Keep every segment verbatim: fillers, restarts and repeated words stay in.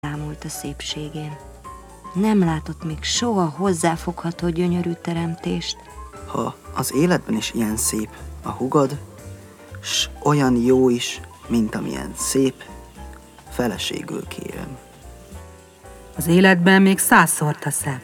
ámult a szépségén. Nem látott még soha hozzáfogható gyönyörű teremtést. Ha az életben is ilyen szép a hugad, s olyan jó is, mint amilyen szép, feleségül kérem. Az életben még százszorta szebb.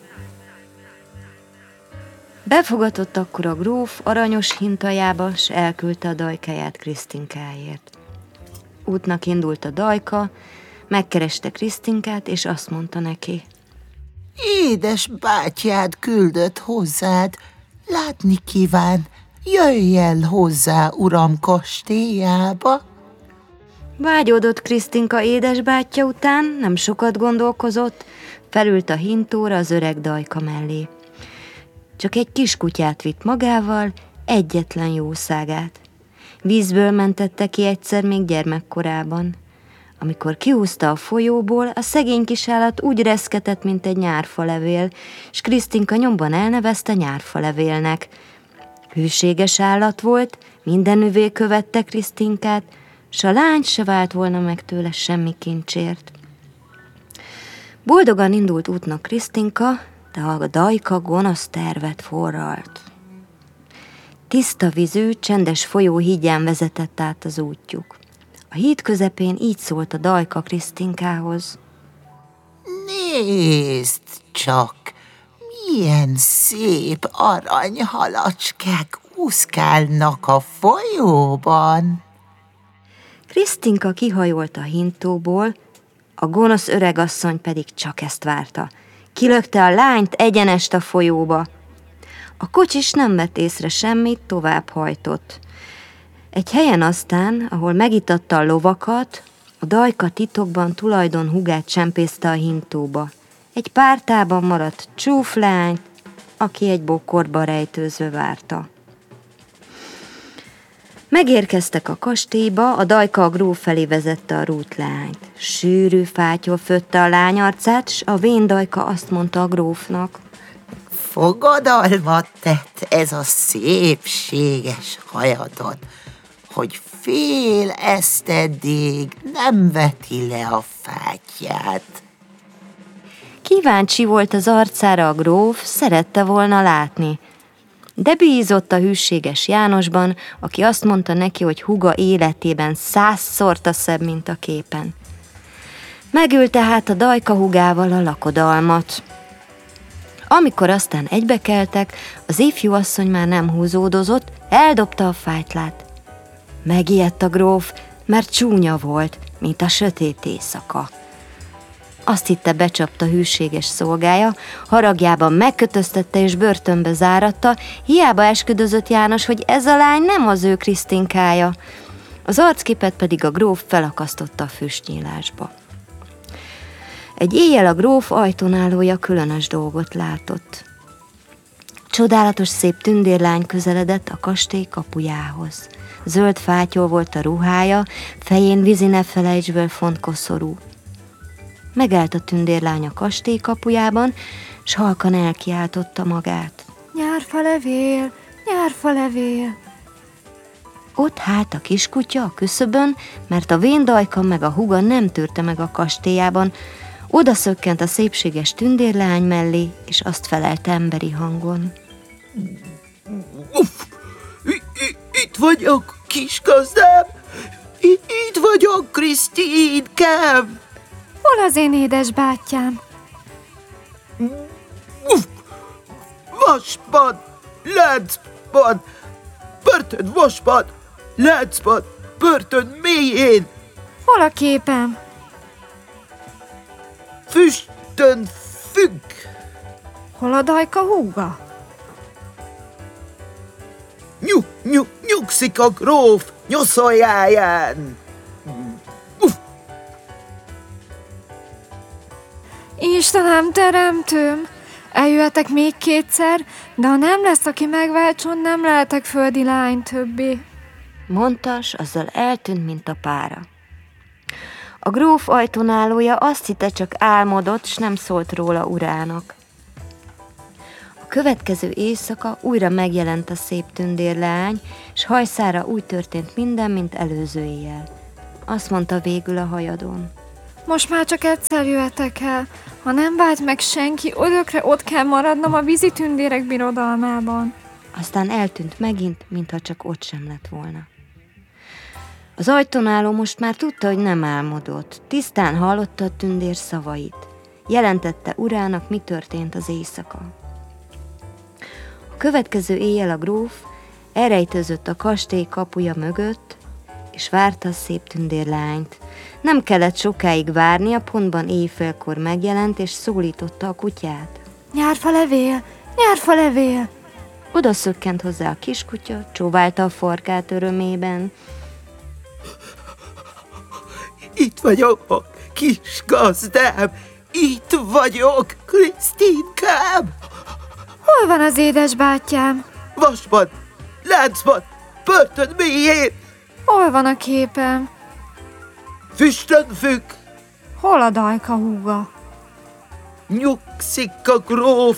Befogadott akkor a gróf aranyos hintajába, s elküldte a dajkáját Krisztinkáért. Útnak indult a dajka, megkereste Krisztinkát, és azt mondta neki: Édes bátyád küldött hozzád, látni kíván, jöjj el hozzá uram kastélyába. Vágyódott Krisztinka édesbátyja után, nem sokat gondolkozott, felült a hintóra az öreg dajka mellé. Csak egy kis kutyát vitt magával, egyetlen jószágát. Vízből mentette ki egyszer még gyermekkorában. Amikor kihúzta a folyóból, a szegény kis állat úgy reszketett, mint egy nyárfalevél, s Krisztinka nyomban elnevezte nyárfalevélnek. Hűséges állat volt, mindenüvé követte Krisztinkát, s a lány se vált volna meg tőle semmi kincsért. Boldogan indult útnak Krisztinka, de a dajka gonosz tervet forralt. Tiszta vízű, csendes folyó hídján vezetett át az útjuk. A híd közepén így szólt a dajka Krisztinkához: Nézd csak, milyen szép aranyhalacskák úszkálnak a folyóban. Krisztinka kihajolt a hintóból, a gonosz öregasszony pedig csak ezt várta. Kilökte a lányt egyenest a folyóba. A kocsis nem vett észre semmit, tovább hajtott. Egy helyen aztán, ahol megitatta a lovakat, a dajka titokban tulajdon hugát csempészte a hintóba. Egy pártában maradt csúflányt, aki egy bokorba rejtőzve várta. Megérkeztek a kastélyba, a dajka a gróf felé vezette a rútlányt. Sűrű fátyol fötte a lány arcát, s a vén dajka azt mondta a grófnak: Fogadalmat tett ez a szépséges hajadon, hogy fél eszteddig nem veti le a fátyját. Kíváncsi volt az arcára a gróf, szerette volna látni, de bízott a hűséges Jánosban, aki azt mondta neki, hogy húga életében százszorta szebb, mint a képen. Megült tehát a dajka húgával a lakodalmat. Amikor aztán egybekeltek, az ifjú asszony már nem húzódozott, eldobta a fátylát. Megijedt a gróf, mert csúnya volt, mint a sötét éjszaka. Azt hitte, becsapta hűséges szolgája, haragjában megkötöztette és börtönbe záratta, hiába esküdözött János, hogy ez a lány nem az ő Krisztinkája. Az arcképet pedig a gróf felakasztotta a füstnyílásba. Egy éjjel a gróf ajtónálója különös dolgot látott. Csodálatos szép tündérlány közeledett a kastély kapujához. Zöld fátyol volt a ruhája, fején vízi ne felejtsből font koszorú. Megállt a tündérlány a kastély kapujában, s halkan elkiáltotta magát: Nyárfalevél, nyárfalevél! Ott hát a kiskutya a küszöbön, mert a vén dajka meg a húga nem tűrte meg a kastélyában, oda szökkent a szépséges tündérlány mellé, és azt felelte emberi hangon: Uff, itt vagyok, kisgazdám! Itt vagyok, Krisztinkám! Hol az én édes bátyám? Uff, vasban, láncban, börtön vasban, láncban, börtön mélyén! Hol a képem? Füstön függ! Hol a dajka húga? Nyug, nyug, nyugszik a gróf nyoszoljáján! Uff. Istenem, teremtőm! Eljöhetek még kétszer, de ha nem lesz, aki megváltson, nem lehetek földi lány többé. Mondta, s azzal eltűnt, mint a pára. A gróf ajtónálója azt hitte, csak álmodott, s nem szólt róla urának. A következő éjszaka újra megjelent a szép tündérleány, s hajszára úgy történt minden, mint előző éjjel. Azt mondta végül a hajadon: Most már csak egyszer jöhetek el. Ha nem vált meg senki, örökre ott kell maradnom a vízi tündérek birodalmában. Aztán eltűnt megint, mintha csak ott sem lett volna. Az ajtón álló most már tudta, hogy nem álmodott. Tisztán hallotta a tündér szavait. Jelentette urának, mi történt az éjszaka. A következő éjjel a gróf elrejtőzött a kastély kapuja mögött, és várta a szép tündérlányt. Nem kellett sokáig várnia, pontban éjfélkor megjelent, és szólította a kutyát. Nyárfa levél! Nyárfa levél! Oda szökkent hozzá a kiskutya, csóválta a farkát örömében. Itt vagyok, kis gazdám! Itt vagyok, Krisztinkám! Hol van az édesbátyám? Vasban, láncban, börtön mélyén! Hol van a képem? Füstön függ, Hol a dajka húga? nyugszik a gróf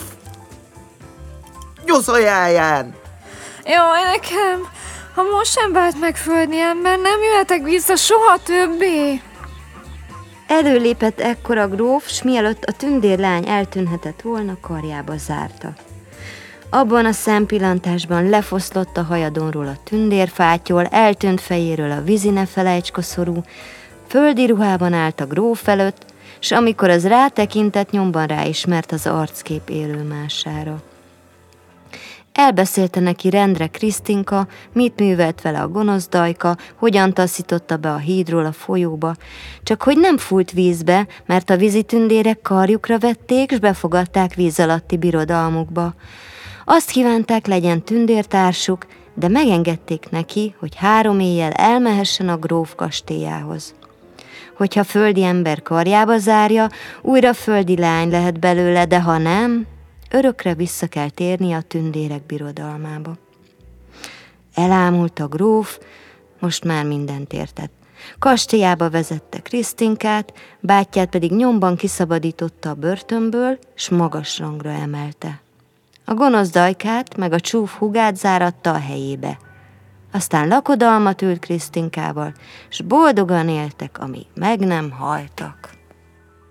nyoszajáján. Jaj, nekem! Ha most sem vált meg földi ember, nem jöhetek vissza soha többé! Előlépett ekkor a gróf, s mielőtt a tündérlány eltűnhetett volna, karjába zárta. Abban a szempillantásban lefoszlott a hajadonról a tündérfátyol, eltűnt fejéről a vízi ne felejts koszorú, földi ruhában állt a gróf előtt, s amikor az rátekintett, nyomban ráismert az arckép élőmására. Elbeszélte neki rendre Krisztinka, mit művelt vele a gonosz dajka, hogyan taszította be a hídról a folyóba, csak hogy nem fújt vízbe, mert a vízi tündérek karjukra vették, s befogadták víz alatti birodalmukba. Azt kívánták, legyen tündértársuk, de megengedték neki, hogy három éjjel elmehessen a gróf kastélyához. Hogyha földi ember karjába zárja, újra földi lány lehet belőle, de ha nem, örökre vissza kell térni a tündérek birodalmába. Elámult a gróf, most már mindent értett. Kastélyába vezette Krisztinkát, bátyját pedig nyomban kiszabadította a börtönből, s magas rangra emelte. A gonosz dajkát meg a csúf húgát záratta a helyébe. Aztán lakodalmat ült Krisztinkával, s boldogan éltek, amíg meg nem haltak.